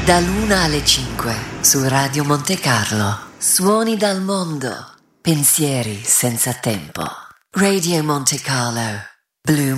Dall'1 alle 5 su Radio Monte Carlo. Suoni dal mondo. Pensieri senza tempo. Radio Monte Carlo. Blue